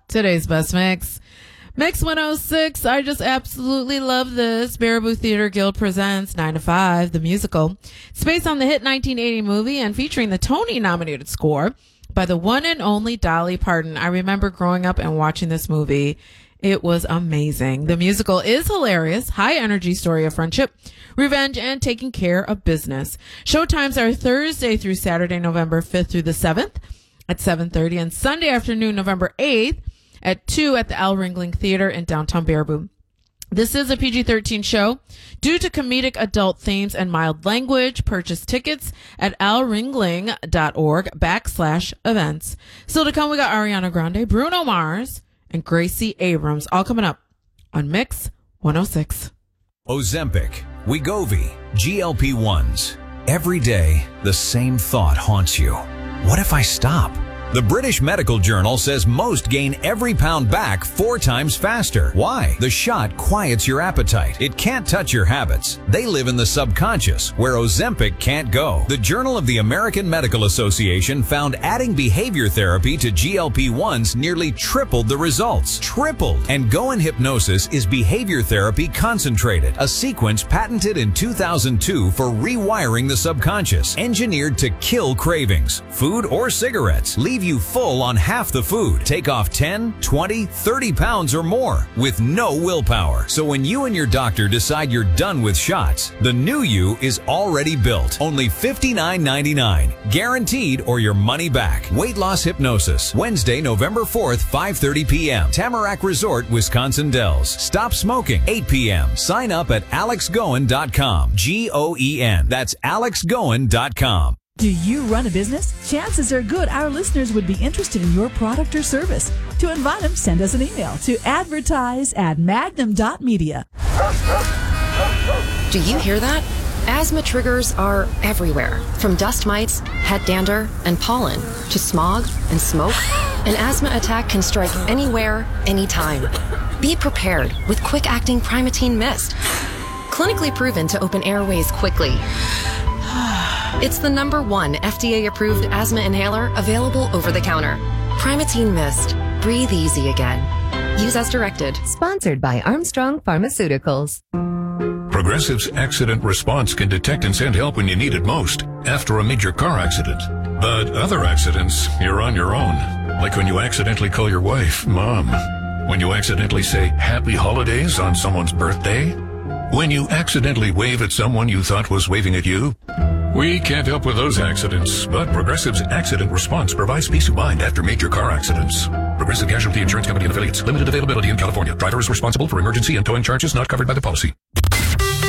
Today's best mix. Mix 106. I just absolutely love this. Baraboo Theater Guild presents 9 to 5, the musical. It's based on the hit 1980 movie and featuring the Tony-nominated score by the one and only Dolly Parton. I remember growing up and watching this movie. It was amazing. The musical is hilarious, high-energy story of friendship, revenge, and taking care of business. Showtimes are Thursday through Saturday, November 5th through the 7th at 7:30, and Sunday afternoon, November 8th at 2 at the Al Ringling Theater in downtown Baraboo. This is a PG-13 show. Due to comedic adult themes and mild language, purchase tickets at alringling.org/events. Still to come, we got Ariana Grande, Bruno Mars, and Gracie Abrams, all coming up on Mix 106. Ozempic, Wegovy, GLP-1s. Every day, the same thought haunts you. What if I stop? The British Medical Journal says most gain every pound back 4 times faster. Why? The shot quiets your appetite. It can't touch your habits. They live in the subconscious, where Ozempic can't go. The Journal of the American Medical Association found adding behavior therapy to GLP-1s nearly tripled the results. Tripled! And Go in Hypnosis is behavior therapy concentrated, a sequence patented in 2002 for rewiring the subconscious, engineered to kill cravings, food or cigarettes, leave you full on half the food, take off 10, 20, 30 pounds or more with no willpower. So when you and your doctor decide you're done with shots, the new you is already built. Only $59.99. Guaranteed or your money back. Weight Loss Hypnosis. Wednesday, November 4th, 5:30 p.m. Tamarack Resort, Wisconsin Dells. Stop smoking, 8 p.m. Sign up at alexgoen.com. Goen. That's alexgoen.com. Do you run a business? Chances are good our listeners would be interested in your product or service. To invite them, send us an email to advertise@magnum.media. Do you hear that? Asthma triggers are everywhere, from dust mites, head dander, and pollen, to smog and smoke. An asthma attack can strike anywhere, anytime. Be prepared with quick-acting Primatene Mist. Clinically proven to open airways quickly. It's the #1 FDA-approved asthma inhaler available over the counter. Primatene Mist. Breathe easy again. Use as directed. Sponsored by Armstrong Pharmaceuticals. Progressive's accident response can detect and send help when you need it most, after a major car accident. But other accidents, you're on your own. Like when you accidentally call your wife Mom. When you accidentally say Happy Holidays on someone's birthday. When you accidentally wave at someone you thought was waving at you. We can't help with those accidents, but Progressive's accident response provides peace of mind after major car accidents. Progressive Casualty Insurance Company and Affiliates. Limited availability in California. Driver is responsible for emergency and towing charges not covered by the policy.